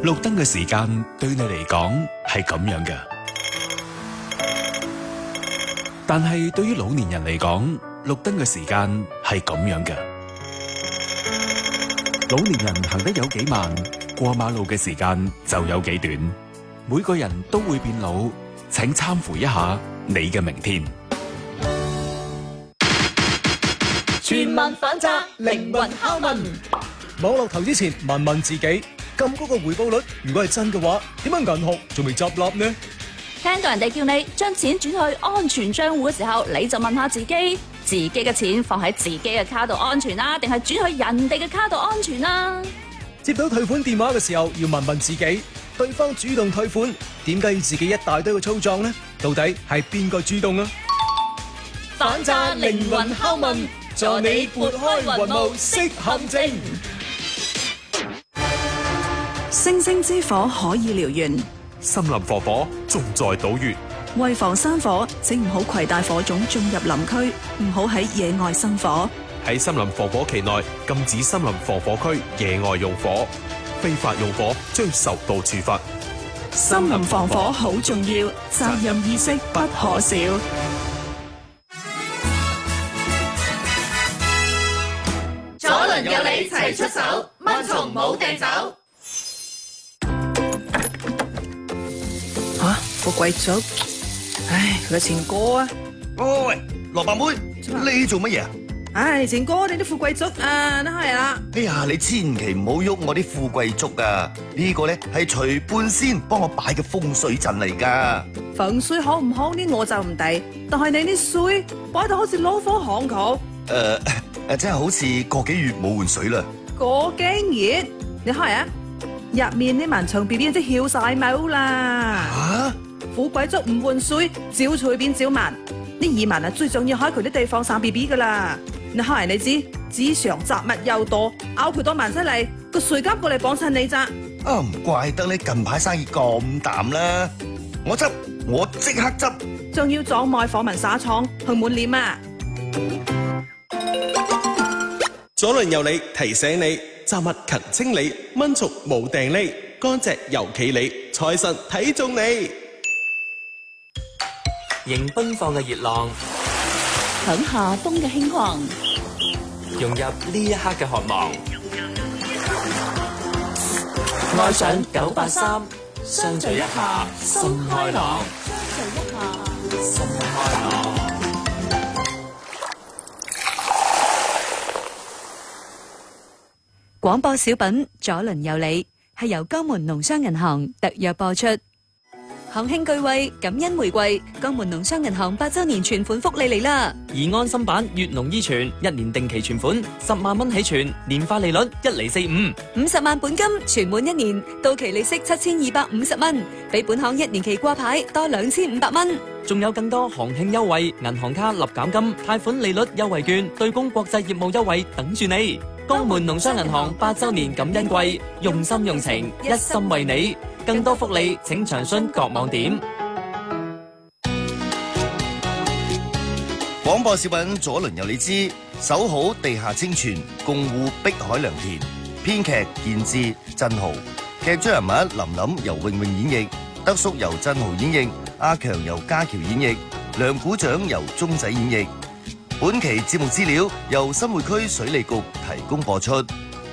綠燈嘅時間對你嚟講係咁樣嘅，但係對於老年人嚟講，綠燈嘅時間係咁樣嘅。老年人行得有幾慢，過馬路嘅時間就有幾短。每個人都會變老，請參乎一下你嘅明天。 全民反責，靈魂拷問。 網絡投資前問問自己，咁高個回報率如果係真嘅話，點解銀行仲未執笠呢？ 聽到人哋叫你將錢轉去安全賬戶嘅時候，你就問下自己，自己嘅錢放喺自己嘅卡度安全啦，定係轉去人哋嘅卡度安全啦？ 接到退款電話嘅時候，要問問自己，對方主動退款，點解要自己一大堆嘅操作呢？到底係邊個主動啊？ 反詐靈魂拷問，助你撥開雲霧識陷阱。 星星之火可以燎原， 森林火火仲在島嶼。 為防山火，請唔好攜帶火種進入林區，唔好喺野外生火。 喺森林防火期內，禁止森林防火區野外用火，非法用火將受到處罰。 森林防火好重要，責任意識不可少。 左鄰右里齊出手，蚊蟲冇掟走。 富貴竹，唉，佢嘅前哥啊！ 喂，蘿蔔妹，你做乜嘢啊？ 唉，前哥，你啲富貴竹啊，都係啦。 哎呀，你千祈唔好喐我啲富貴竹啊！呢個咧係徐半仙幫我擺嘅風水陣嚟噶。 風水好唔好呢？我就唔抵，但係你啲水擺到好似老火巷口。 真係好似個幾月冇換水啦。 個幾月？你開啊？入面啲蚊蟲 B B 即係翹晒毛啦。 吓？ 富貴竹唔換水，照隨便照慢。啲蟻民啊，最重要喺佢啲地方生 B B 噶啦。你開人你知，紙上雜物又多，咬佢多萬出嚟，個水監過嚟幫襯你咋？ 啊，唔怪得你近排生意咁淡啦。我執，我即刻執。 仲要撞埋火紋紗廠去滿臉啊！ 左鄰右里提醒你，雜物勤清理，蚊蟲冇掟匿，乾淨又企理，財神睇中你。 迎奔放嘅熱浪， 享夏冬嘅輕狂， 融入呢一刻嘅渴望。 愛上983，相聚一下心開朗。 心開朗。 廣播小品左鄰右里係由江門農商銀行特約播出。行慶巨惠，感恩玫瑰，江門農商銀行8周年存款福利嚟啦！ 而安心版粵農依存1年定期存款10萬蚊起存，年化利率1厘45，50 萬本金存滿1年，到期利息7250蚊，比本行1年期掛牌多2500蚊。 仲有更多行慶優惠，銀行卡立減金、貸款利率優惠券、對公國際業務優惠等住你。江門農商銀行8周年感恩季，用心用情，一心為你。更多福利請詳詢各網點。 廣播小品左鄰右里之守好地下清泉，共護碧海良田。編劇建志、振豪，劇中人物林林由詠詠演繹，德叔由振豪演繹，阿強由家喬演繹，梁股長由鐘仔演繹。本期節目資料由新會區水利局提供播出。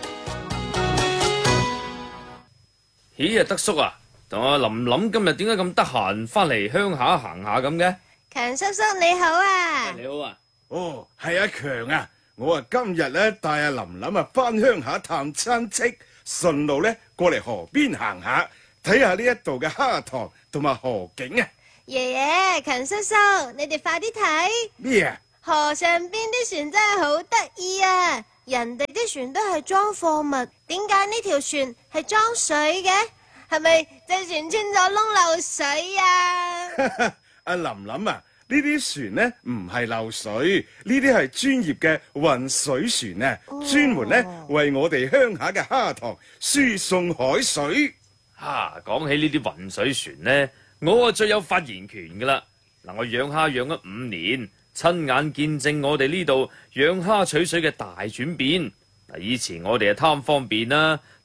咦啊，德叔啊，同阿林林今日點解咁得閒翻嚟鄉下行下咁嘅？ 強叔叔你好啊！ 你好啊！ 哦，係阿強啊！我啊今日咧帶阿林林啊翻鄉下探親戚，順路咧過嚟河邊行下，睇下呢一度嘅蝦塘同埋河景啊！ 爺爺，強叔叔，你哋快啲睇咩啊？ 河上邊啲船真係好得意啊！人哋啲船都係裝貨物，點解呢條船係裝水嘅？係咪隻船穿咗窿漏水啊？ 阿林林啊，呢啲船呢唔係漏水，呢啲係專業嘅運水船啊，專門呢為我哋鄉下嘅蝦塘輸送海水。 講起呢啲運水船呢，我啊最有發言權噶啦。嗱，我養蝦養咗5年。親眼見證我哋呢度養蝦取水嘅大轉變。嗱，以前我哋係貪方便啦，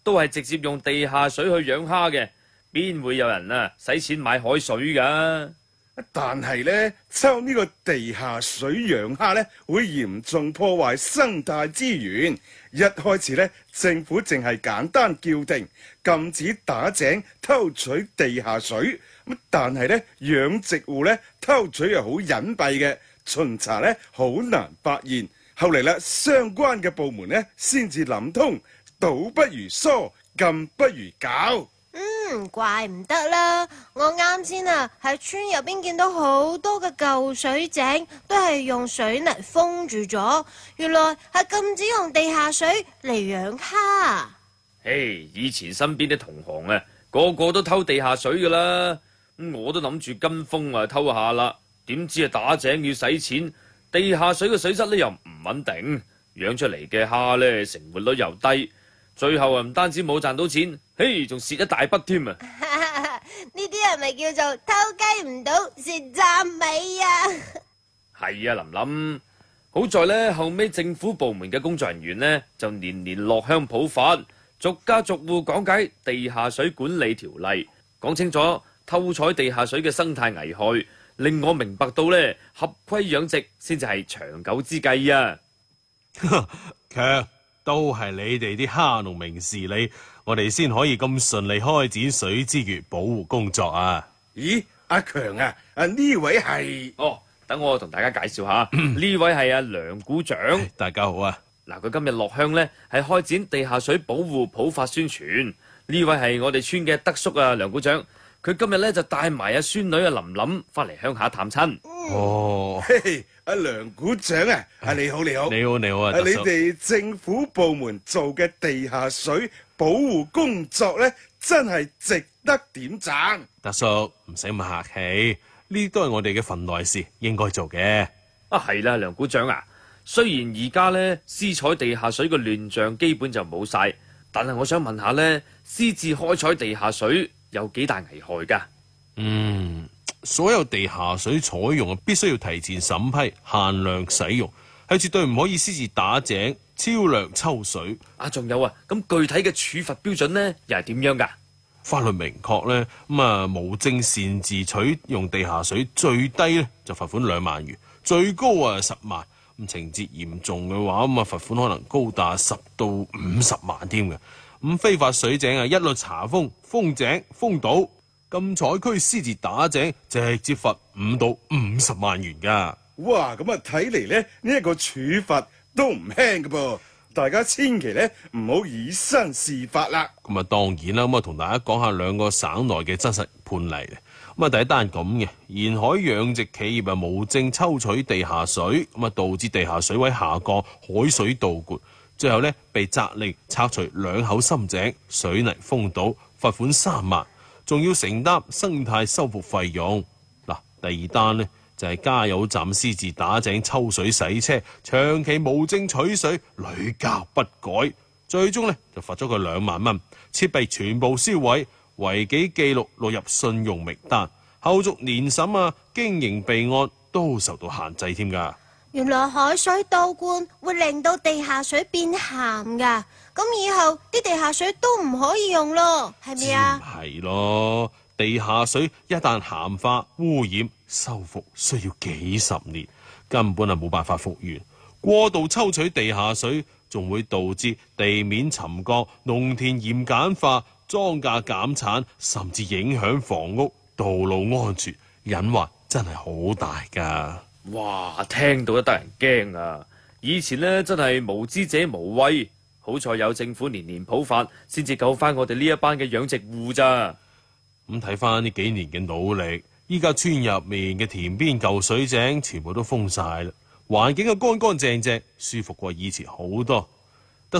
都係直接用地下水去養蝦嘅，邊會有人啊使錢買海水㗎？ 但係呢，抽呢個地下水養蝦呢，會嚴重破壞生態資源。一開始呢，政府淨係簡單叫定禁止打井偷取地下水，但係呢，養殖戶呢，偷取係好隱蔽嘅，巡查呢，好難發現。後嚟啦，相關嘅部門呢，先至諗通，倒不如疏，禁不如搞。 怪唔得啦！我啱先啊喺村入邊見到好多嘅舊水井，都係用水泥封住咗。原來係禁止用地下水嚟養蝦。 以前身邊啲同行啊，個個都偷地下水噶啦，我都諗住跟風啊偷下啦。點知啊打井要使錢，地下水嘅水質呢又唔穩定，養出嚟嘅蝦呢成活率又低。最後啊，唔單止冇賺到錢，仲蝕一大筆添啊！ 呢啲係咪叫做偷雞唔到蝕站尾啊？ 係啊，琳琳，好在呢，後尾政府部門嘅工作人員呢，就年年落鄉普法，逐家逐戶講解地下水管理條例，講清楚偷採地下水嘅生態危害，令我明白到呢，合規養殖先至係長久之計啊！ 強都係你哋啲蝦農明事理，我哋先可以咁順利開展水資源保護工作啊！ 咦，阿強啊，呢位係等我同大家介紹下，呢位係阿梁股長。 大家好啊！ 嗱，佢今日落鄉呢，係開展地下水保護普法宣傳。呢位係我哋村嘅德叔啊，梁股長。佢今日呢，就帶埋阿孫女阿琳琳翻嚟鄉下探親。 阿梁股長啊，你好你好， 你好你好啊， 你哋政府部門做嘅地下水保護工作呢，真係值得點讚。 德叔唔使咁客氣，呢都係我哋嘅份內事，應該做嘅。 係啦，梁股長啊，雖然而家呢，私採地下水嘅亂象基本就冇晒，但係我想問下呢，私自開採地下水有幾大危害㗎？ 所有地下水採用必須要提前審批，限量使用，係絕對唔可以私自打井、超量抽水。 仲有啊，咁具體嘅處罰標準呢，又係點樣㗎？ 法律明確呢，無證擅自取用地下水，最低呢就罰款2萬元，最高10萬。咁情節嚴重嘅話，罰款可能高達10到50萬添嘅。咁非法水井一律查封、封井、封堵。禁採區私自打井，直接罰5到50萬元噶。 哇，咁睇嚟咧，呢一個處罰都唔輕噶噃。大家千祈咧唔好以身試法啦。 咁當然啦，同大家講下2個省內嘅真實判例。第一單咁嘅，沿海養殖企業無證抽取地下水，導致地下水位下降，海水倒灌，最後咧被責令拆除2口深井，水泥封堵，罰款3萬。仲要承擔生態修復費用。第二單呢，就係加油站私自打井抽水洗車，長期無證取水，屢教不改，最終呢，就罰咗佢2萬蚊，設備全部銷毀，違紀記錄錄入信用名單，後續年審經營備案都受到限制添㗎。 原來海水倒灌會令到地下水變鹹噶，咁以後啲地下水都唔可以用咯，係咪啊？ 係咯，地下水一旦鹹化污染，修復需要幾十年，根本係冇辦法復原。過度抽取地下水仲會導致地面沉降、農田鹽鹼化、莊稼減產，甚至影響房屋、道路安全，隱患真係好大噶。 哇，聽到都得人驚啊！以前呢，真係無知者無畏，好彩有政府年年普法，先至救翻我哋呢一班嘅養殖戶咋。 咁睇翻呢幾年嘅努力，依家村入面嘅田邊舊水井全部都封晒啦，環境乾乾淨淨，舒服過以前好多。